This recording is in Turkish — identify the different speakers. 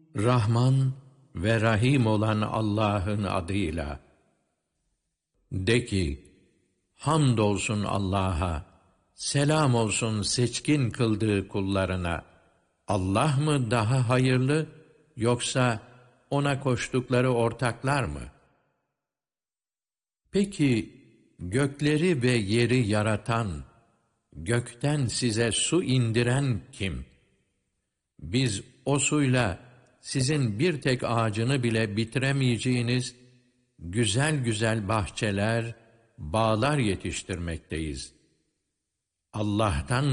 Speaker 1: Rahman ve Rahim olan Allah'ın adıyla. De ki, hamdolsun Allah'a, selam olsun seçkin kıldığı kullarına. Allah mı daha hayırlı, yoksa ona koştukları ortaklar mı? Peki, gökleri ve yeri yaratan, gökten size su indiren kim? Biz o suyla sizin bir tek ağacını bile bitiremeyeceğiniz güzel güzel bahçeler, bağlar yetiştirmekteyiz. Allah'tan